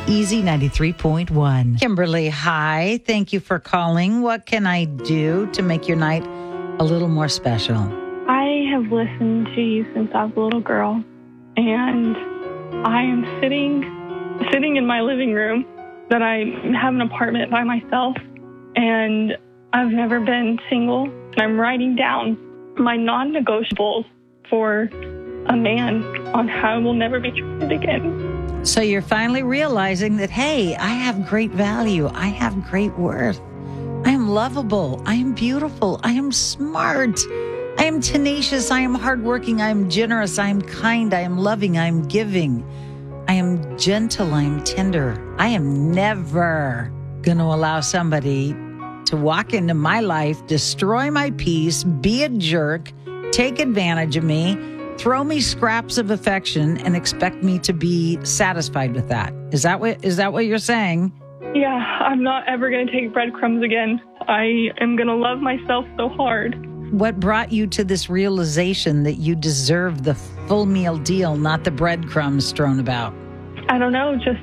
Easy 93.1. Kimberly, hi. Thank you for calling. What can I do to make your night a little more special? I have listened to you since I was a little girl, and I am sitting in my living room that I have an apartment by myself, and I've never been single, and I'm writing down my non-negotiables for a man on how I will never be treated again. So you're finally realizing that, hey, I have great value. I have great worth. I am lovable. I am beautiful. I am smart. I am tenacious. I am hardworking. I am generous. I am kind. I am loving. I am giving. I am gentle. I am tender. I am never going to allow somebody to walk into my life, destroy my peace, be a jerk, take advantage of me, throw me scraps of affection, and expect me to be satisfied with that. Is that what you're saying? Yeah, I'm not ever going to take breadcrumbs again. I am going to love myself so hard. What brought you to this realization that you deserve the full meal deal, not the breadcrumbs thrown about? I don't know, just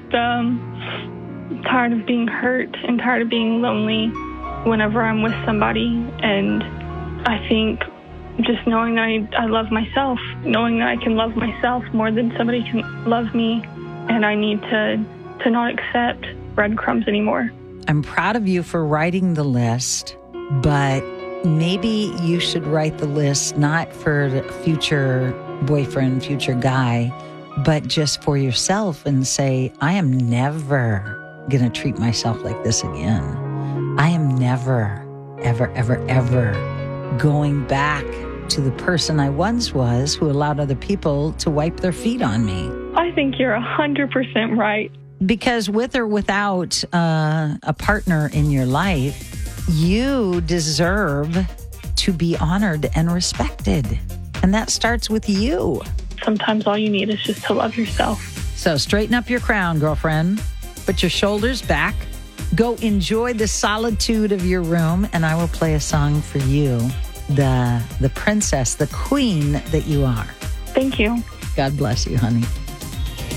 tired of being hurt and tired of being lonely whenever I'm with somebody. And I think just knowing that I love myself, knowing that I can love myself more than somebody can love me, and I need to not accept breadcrumbs anymore. I'm proud of you for writing the list, but maybe you should write the list not for the future boyfriend, future guy, but just for yourself and say, I am never going to treat myself like this again. I am never, ever, ever, ever going back to the person I once was who allowed other people to wipe their feet on me. I think you're 100% right. Because with or without a partner in your life, you deserve to be honored and respected. And that starts with you. Sometimes all you need is just to love yourself. So straighten up your crown, girlfriend. Put your shoulders back. Go enjoy the solitude of your room, and I will play a song for you, the princess, the queen that you are. Thank you. God bless you, honey.